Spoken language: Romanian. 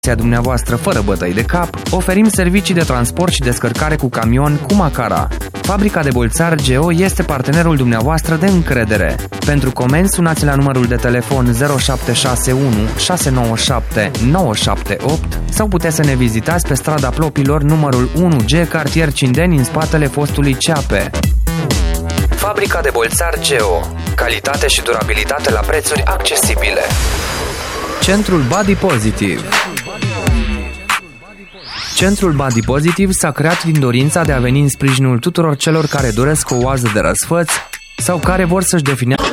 dumneavoastră fără bătăi de cap, oferim servicii de transport și descărcare cu camion cu Macara. Fabrica de bolțari Geo este partenerul dumneavoastră de încredere. Pentru comenzi, sunați la numărul de telefon 0761 697 978 sau puteți să ne vizitați pe strada Plopilor, numărul 1G, cartier Cindeni, în spatele fostului Ceape. Fabrica de bolțari Geo. Calitate și durabilitate la prețuri accesibile. Centrul Body Positive. Centrul Body Positive s-a creat din dorința de a veni în sprijinul tuturor celor care doresc o oază de răsfăț sau care vor să-și definească